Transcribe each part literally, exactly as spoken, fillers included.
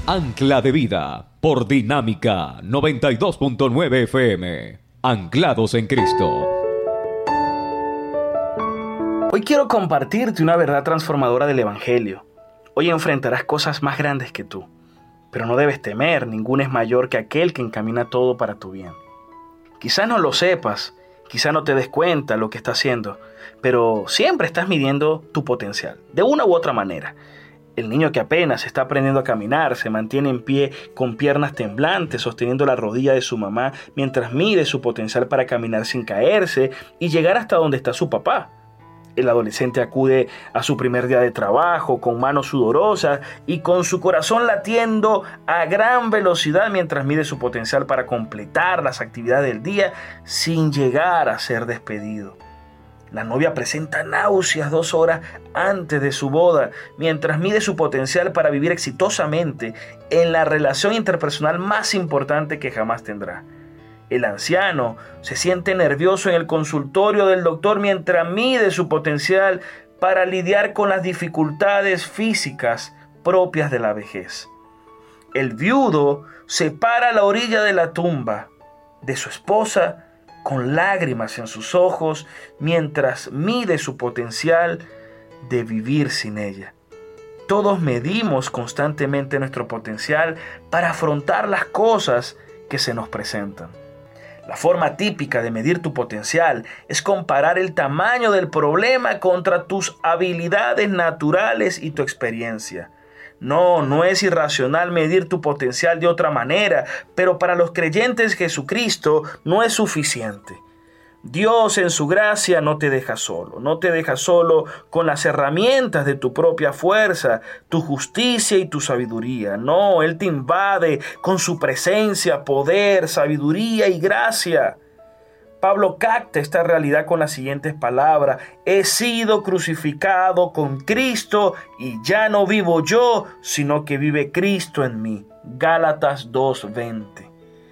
Ancla de Vida por Dinámica noventa y dos punto nueve F M. Anclados en Cristo. Hoy quiero compartirte una verdad transformadora del Evangelio. Hoy enfrentarás cosas más grandes que tú, pero no debes temer, ninguno es mayor que aquel que encamina todo para tu bien. Quizás no lo sepas, quizás no te des cuenta lo que estás haciendo, pero siempre estás midiendo tu potencial, de una u otra manera. El niño que apenas está aprendiendo a caminar se mantiene en pie con piernas temblantes, sosteniendo la rodilla de su mamá mientras mide su potencial para caminar sin caerse y llegar hasta donde está su papá. El adolescente acude a su primer día de trabajo con manos sudorosas y con su corazón latiendo a gran velocidad mientras mide su potencial para completar las actividades del día sin llegar a ser despedido. La novia presenta náuseas dos horas antes de su boda, mientras mide su potencial para vivir exitosamente en la relación interpersonal más importante que jamás tendrá. El anciano se siente nervioso en el consultorio del doctor mientras mide su potencial para lidiar con las dificultades físicas propias de la vejez. El viudo se para a la orilla de la tumba de su esposa con lágrimas en sus ojos mientras mide su potencial de vivir sin ella. Todos medimos constantemente nuestro potencial para afrontar las cosas que se nos presentan. La forma típica de medir tu potencial es comparar el tamaño del problema contra tus habilidades naturales y tu experiencia. No, no es irracional medir tu potencial de otra manera, pero para los creyentes Jesucristo no es suficiente. Dios en su gracia no te deja solo, no te deja solo con las herramientas de tu propia fuerza, tu justicia y tu sabiduría. No, Él te invade con su presencia, poder, sabiduría y gracia. Pablo capta esta realidad con las siguientes palabras: he sido crucificado con Cristo y ya no vivo yo, sino que vive Cristo en mí. Gálatas dos veinte.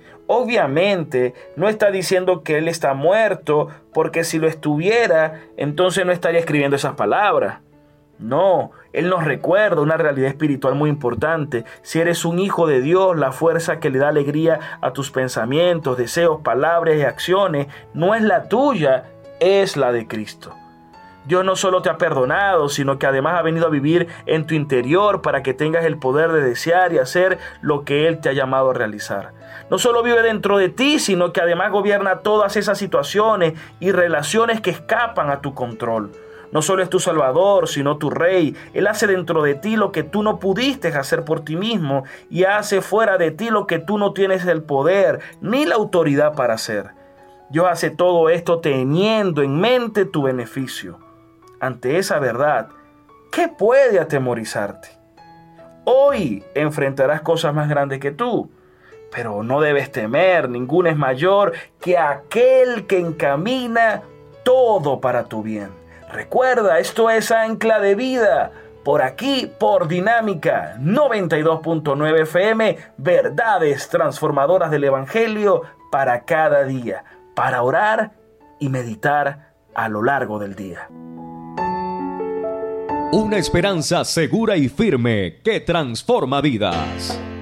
Obviamente no está diciendo que Él está muerto, porque si lo estuviera, entonces no estaría escribiendo esas palabras. No, Él nos recuerda una realidad espiritual muy importante. Si eres un hijo de Dios, la fuerza que le da alegría a tus pensamientos, deseos, palabras y acciones no es la tuya, es la de Cristo. Dios no solo te ha perdonado, sino que además ha venido a vivir en tu interior para que tengas el poder de desear y hacer lo que Él te ha llamado a realizar. No solo vive dentro de ti, sino que además gobierna todas esas situaciones y relaciones que escapan a tu control. No solo es tu Salvador, sino tu Rey. Él hace dentro de ti lo que tú no pudiste hacer por ti mismo y hace fuera de ti lo que tú no tienes el poder ni la autoridad para hacer. Dios hace todo esto teniendo en mente tu beneficio. Ante esa verdad, ¿qué puede atemorizarte? Hoy enfrentarás cosas más grandes que tú, pero no debes temer, ninguno es mayor que aquel que encamina todo para tu bien. Recuerda, esto es Ancla de Vida, por aquí, por Dinámica noventa y dos punto nueve F M, verdades transformadoras del Evangelio para cada día, para orar y meditar a lo largo del día. Una esperanza segura y firme que transforma vidas.